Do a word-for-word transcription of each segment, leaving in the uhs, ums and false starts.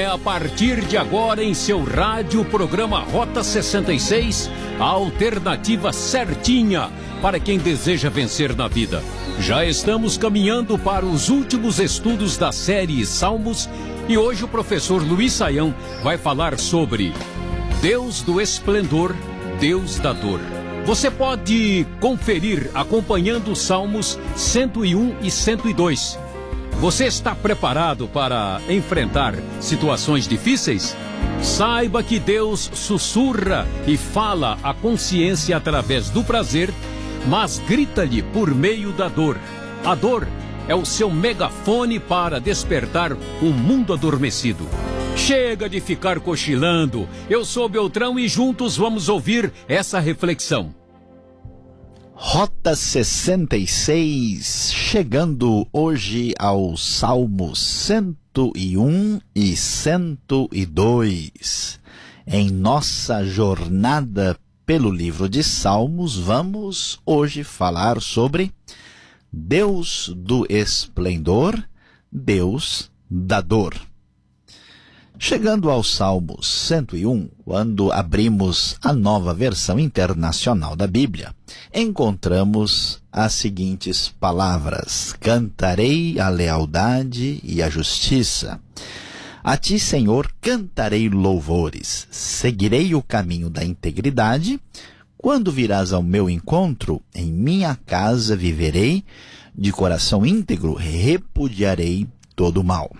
a partir de agora em seu rádio, programa Rota sessenta e seis, a alternativa certinha para quem deseja vencer na vida. Já estamos caminhando para os últimos estudos da série Salmos e hoje o professor Luiz Saião vai falar sobre Deus do esplendor, Deus da dor. Você pode conferir acompanhando os Salmos cento e um e cento e dois. Você está preparado para enfrentar situações difíceis? Saiba que Deus sussurra e fala à consciência através do prazer, mas grita-lhe por meio da dor. A dor é o seu megafone para despertar um mundo adormecido. Chega de ficar cochilando. Eu sou Beltrão e juntos vamos ouvir essa reflexão. Rota sessenta e seis, chegando hoje aos Salmos cento e um e cento e dois. Em nossa jornada pelo livro de Salmos, vamos hoje falar sobre Deus do esplendor, Deus da dor. Chegando ao Salmo cento e um, quando abrimos a Nova Versão Internacional da Bíblia, encontramos as seguintes palavras: cantarei a lealdade e a justiça. A ti, Senhor, cantarei louvores, seguirei o caminho da integridade. Quando virás ao meu encontro, em minha casa viverei, de coração íntegro repudiarei todo o mal.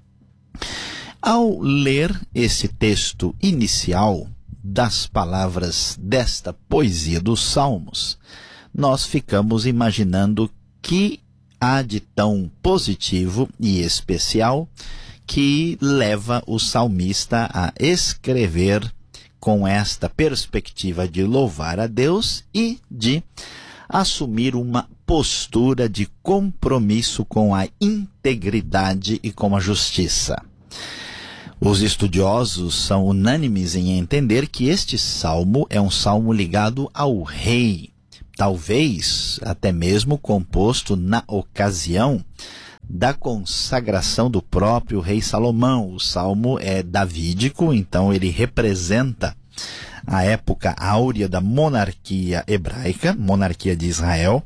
Ao ler esse texto inicial das palavras desta poesia dos Salmos, nós ficamos imaginando que há de tão positivo e especial que leva o salmista a escrever com esta perspectiva de louvar a Deus e de assumir uma postura de compromisso com a integridade e com a justiça. Os estudiosos são unânimes em entender que este salmo é um salmo ligado ao rei, talvez até mesmo composto na ocasião da consagração do próprio rei Salomão. O salmo é davídico, então ele representa a época áurea da monarquia hebraica, monarquia de Israel,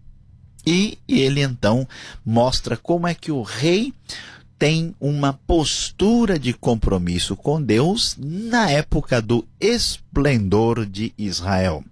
e ele então mostra como é que o rei tem uma postura de compromisso com Deus na época do esplendor de Israel.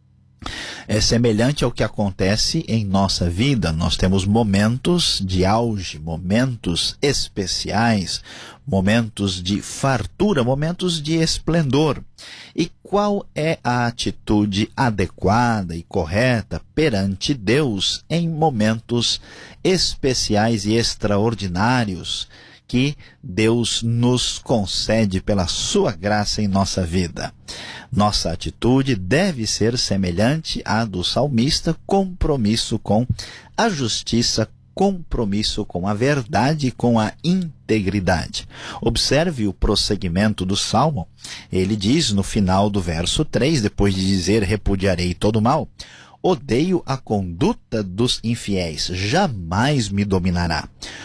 É semelhante ao que acontece em nossa vida. Nós temos momentos de auge, momentos especiais, momentos de fartura, momentos de esplendor. E qual é a atitude adequada e correta perante Deus em momentos especiais e extraordinários que Deus nos concede pela sua graça em nossa vida? Nossa atitude deve ser semelhante à do salmista, compromisso com a justiça, compromisso com a verdade e com a integridade. Observe o prosseguimento do salmo. Ele diz no final do verso três, depois de dizer repudiarei todo o mal: odeio a conduta dos infiéis, jamais me dominará.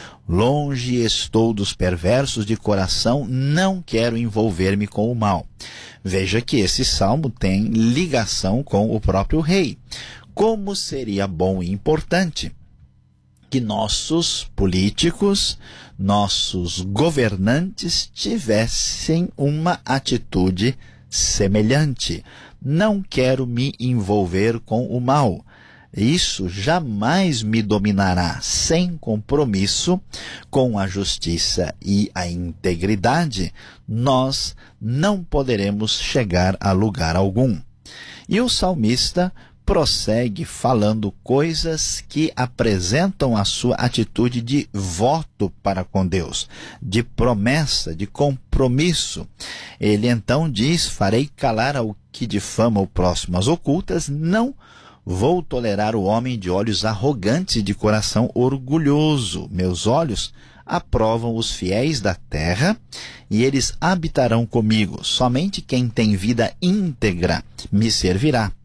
Longe estou dos perversos de coração, não quero envolver-me com o mal. Veja que esse salmo tem ligação com o próprio rei. Como seria bom e importante que nossos políticos, nossos governantes tivessem uma atitude semelhante. Não quero me envolver com o mal. Isso jamais me dominará. Sem compromisso com a justiça e a integridade, nós não poderemos chegar a lugar algum. E o salmista prossegue falando coisas que apresentam a sua atitude de voto para com Deus, de promessa, de compromisso. Ele então diz: farei calar ao que difama o próximo às ocultas, não vou tolerar o homem de olhos arrogantes e de coração orgulhoso. Meus olhos aprovam os fiéis da terra e eles habitarão comigo. Somente quem tem vida íntegra me servirá.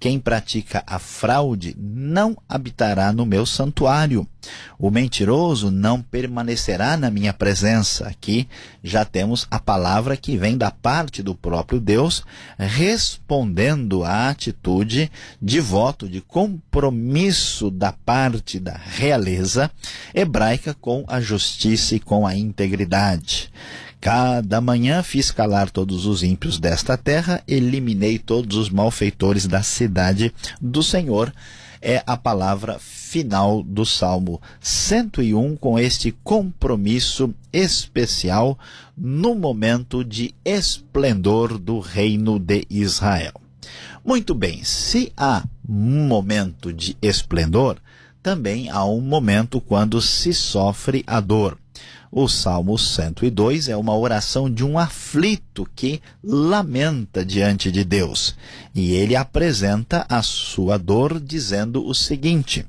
Quem pratica a fraude não habitará no meu santuário. O mentiroso não permanecerá na minha presença. Aqui já temos a palavra que vem da parte do próprio Deus, respondendo à atitude de voto, de compromisso da parte da realeza hebraica com a justiça e com a integridade. Cada manhã fiz calar todos os ímpios desta terra, eliminei todos os malfeitores da cidade do Senhor. É a palavra final do Salmo cento e um, com este compromisso especial no momento de esplendor do reino de Israel. Muito bem, se há um momento de esplendor, também há um momento quando se sofre a dor. O Salmo cento e dois é uma oração de um aflito que lamenta diante de Deus. E ele apresenta a sua dor dizendo o seguinte: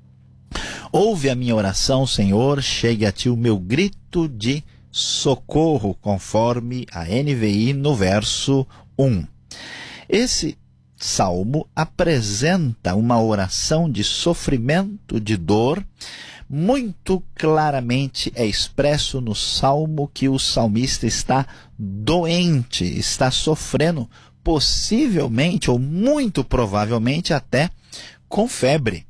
ouve a minha oração, Senhor, chegue a ti o meu grito de socorro, conforme a N V I no verso um. Esse salmo apresenta uma oração de sofrimento, de dor. Muito claramente é expresso no salmo que o salmista está doente, está sofrendo, possivelmente ou muito provavelmente até com febre.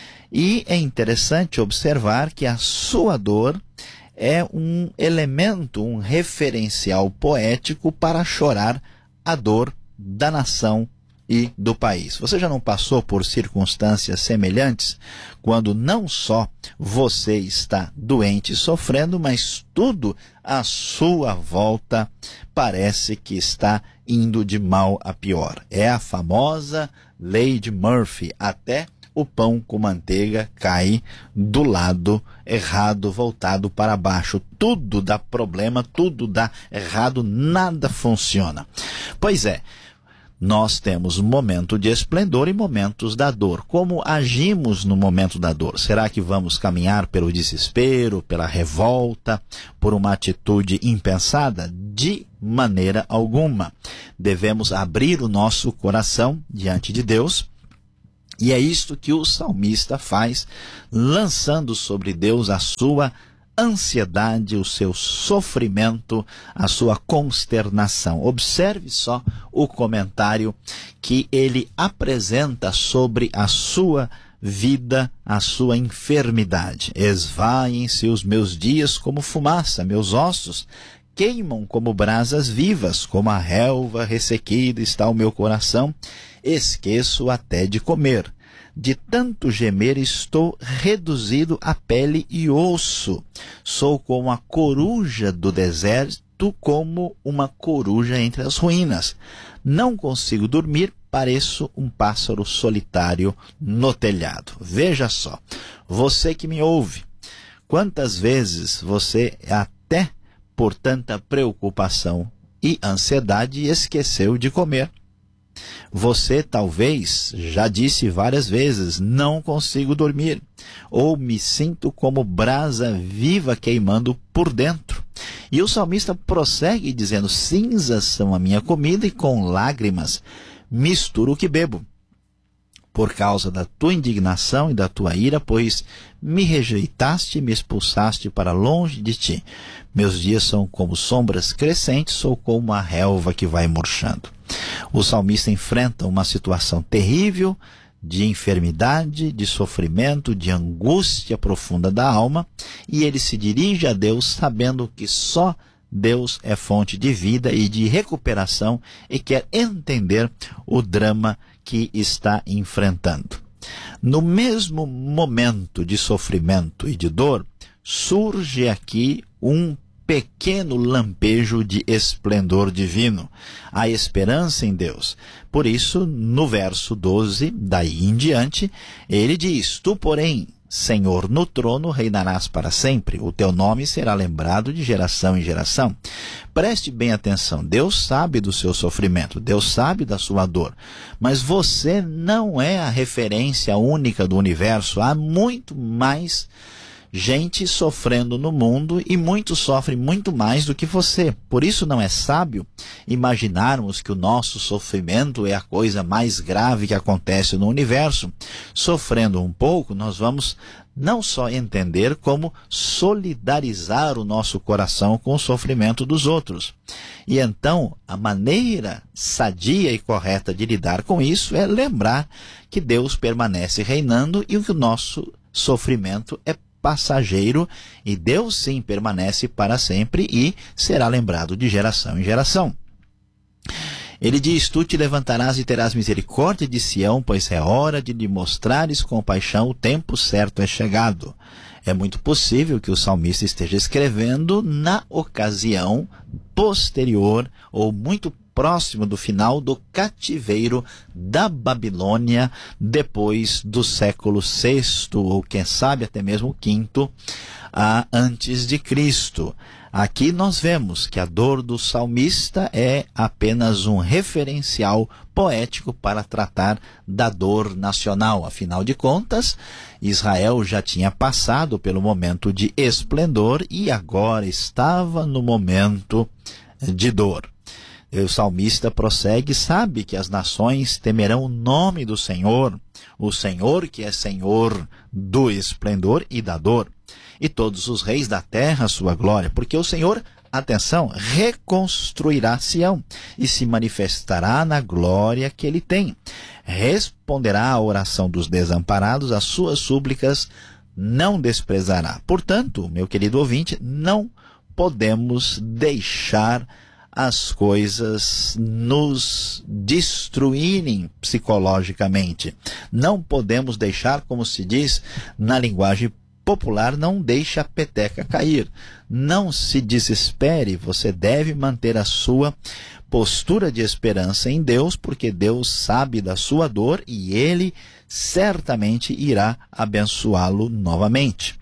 E é interessante observar que a sua dor é um elemento, um referencial poético para chorar a dor da nação e do país. Você já não passou por circunstâncias semelhantes, quando não só você está doente e sofrendo, mas tudo à sua volta parece que está indo de mal a pior? É a famosa lei de Murphy. Até o pão com manteiga cai do lado errado, voltado para baixo. Tudo dá problema, tudo dá errado, nada funciona. Pois é, nós temos um momento de esplendor e momentos da dor. Como agimos no momento da dor? Será que vamos caminhar pelo desespero, pela revolta, por uma atitude impensada? De maneira alguma. Devemos abrir o nosso coração diante de Deus. E é isto que o salmista faz, lançando sobre Deus a sua ansiedade, o seu sofrimento, a sua consternação. Observe só o comentário que ele apresenta sobre a sua vida, a sua enfermidade. Esvaem-se os meus dias como fumaça, meus ossos queimam como brasas vivas, como a relva ressequida está o meu coração, esqueço até de comer. De tanto gemer estou reduzido a pele e osso. Sou como a coruja do deserto, como uma coruja entre as ruínas. Não consigo dormir, pareço um pássaro solitário no telhado. Veja só, você que me ouve, quantas vezes você até por tanta preocupação e ansiedade esqueceu de comer? Você talvez já disse várias vezes, não consigo dormir, ou me sinto como brasa viva queimando por dentro. E o salmista prossegue dizendo, cinzas são a minha comida e com lágrimas misturo o que bebo. Por causa da tua indignação e da tua ira, pois me rejeitaste e me expulsaste para longe de ti. Meus dias são como sombras crescentes, sou como a relva que vai murchando. O salmista enfrenta uma situação terrível de enfermidade, de sofrimento, de angústia profunda da alma, e ele se dirige a Deus sabendo que só Deus é fonte de vida e de recuperação e quer entender o drama que está enfrentando. No mesmo momento de sofrimento e de dor, surge aqui um pequeno lampejo de esplendor divino, a esperança em Deus. Por isso, no verso doze, daí em diante, ele diz, tu, porém, Senhor, no trono reinarás para sempre, o teu nome será lembrado de geração em geração. Preste bem atenção, Deus sabe do seu sofrimento, Deus sabe da sua dor, mas você não é a referência única do universo, há muito mais gente sofrendo no mundo e muitos sofrem muito mais do que você. Por isso não é sábio imaginarmos que o nosso sofrimento é a coisa mais grave que acontece no universo. Sofrendo um pouco, nós vamos não só entender, como solidarizar o nosso coração com o sofrimento dos outros. E então, a maneira sadia e correta de lidar com isso é lembrar que Deus permanece reinando e que o nosso sofrimento é passageiro e Deus sim permanece para sempre e será lembrado de geração em geração. Ele diz: tu te levantarás e terás misericórdia de Sião, pois é hora de lhe mostrares compaixão, o tempo certo é chegado. É muito possível que o salmista esteja escrevendo na ocasião posterior ou muito próximo do final do cativeiro da Babilônia, depois do século sexto, ou quem sabe até mesmo o quinto, ah, antes de Cristo. Aqui nós vemos que a dor do salmista é apenas um referencial poético para tratar da dor nacional. Afinal de contas, Israel já tinha passado pelo momento de esplendor e agora estava no momento de dor. E o salmista prossegue, sabe que as nações temerão o nome do Senhor, o Senhor que é Senhor do esplendor e da dor, e todos os reis da terra a sua glória, porque o Senhor, atenção, reconstruirá Sião e se manifestará na glória que ele tem. Responderá à oração dos desamparados, as suas súplicas não desprezará. Portanto, meu querido ouvinte, não podemos deixar as coisas nos destruírem psicologicamente. Não podemos deixar, como se diz na linguagem popular, não deixe a peteca cair. Não se desespere, você deve manter a sua postura de esperança em Deus, porque Deus sabe da sua dor e Ele certamente irá abençoá-lo novamente.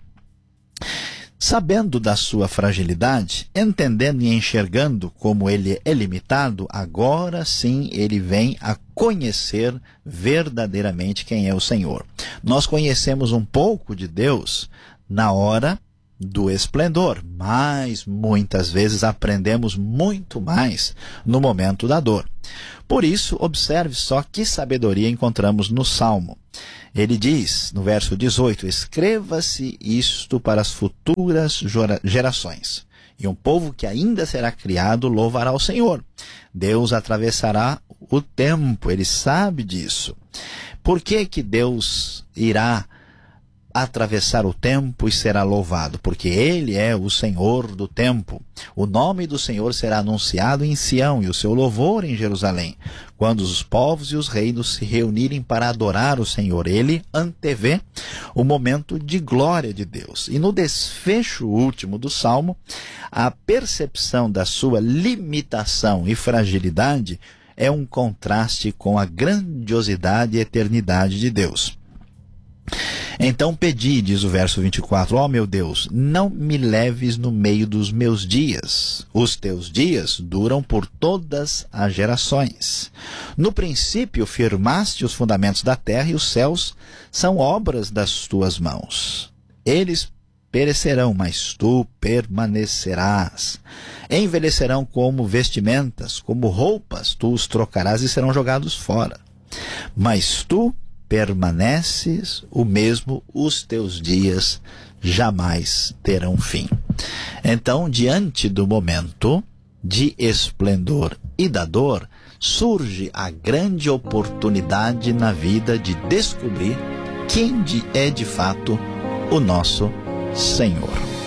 Sabendo da sua fragilidade, entendendo e enxergando como ele é limitado, agora sim ele vem a conhecer verdadeiramente quem é o Senhor. Nós conhecemos um pouco de Deus na hora do esplendor, mas muitas vezes aprendemos muito mais no momento da dor. Por isso, observe só que sabedoria encontramos no Salmo. Ele diz, no verso dezoito, escreva-se isto para as futuras gerações, e um povo que ainda será criado louvará o Senhor. Deus atravessará o tempo, ele sabe disso. Por que que Deus irá atravessar o tempo e será louvado? Porque ele é o Senhor do tempo. O nome do Senhor será anunciado em Sião e o seu louvor em Jerusalém. Quando os povos e os reinos se reunirem para adorar o Senhor, ele antevê o momento de glória de Deus. E no desfecho último do Salmo, a percepção da sua limitação e fragilidade é um contraste com a grandiosidade e eternidade de Deus. Então pedi, diz o verso vinte e quatro, ó meu Deus, não me leves no meio dos meus dias. Os teus dias duram por todas as gerações. No princípio firmaste os fundamentos da terra e os céus são obras das tuas mãos. Eles perecerão, mas tu permanecerás. Envelhecerão como vestimentas, como roupas, tu os trocarás e serão jogados fora. Mas tu permaneces o mesmo, os teus dias jamais terão fim. Então, diante do momento de esplendor e da dor, surge a grande oportunidade na vida de descobrir quem é de fato o nosso Senhor.